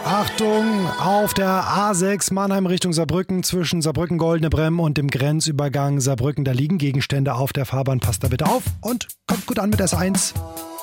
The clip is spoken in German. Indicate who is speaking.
Speaker 1: Achtung, auf der A6 Mannheim Richtung Saarbrücken zwischen Saarbrücken-Goldene Bremm und dem Grenzübergang Saarbrücken. Da liegen Gegenstände auf der Fahrbahn. Passt da bitte auf und kommt gut an mit S1.